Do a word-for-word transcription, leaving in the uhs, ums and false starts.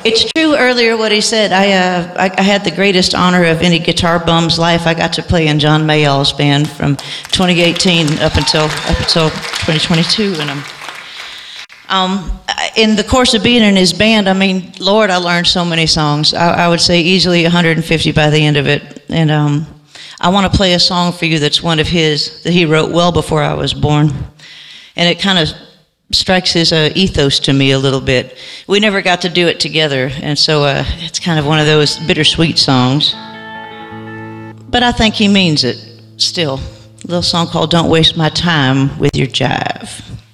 It's true earlier what he said. I, uh, I I had the greatest honor of any guitar bum's life. I got to play in John Mayall's band from twenty eighteen up until up until twenty twenty-two, and I'm. Um, in the course of being in his band, I mean, Lord, I learned so many songs. I, I would say easily one hundred fifty by the end of it. And um, I want to play a song for you that's one of his that he wrote well before I was born, and it kind of strikes his uh, ethos to me a little bit. We never got to do it together, and so uh, it's kind of one of those bittersweet songs. But I think he means it still. A little song called "Don't Waste My Time with Your Jive."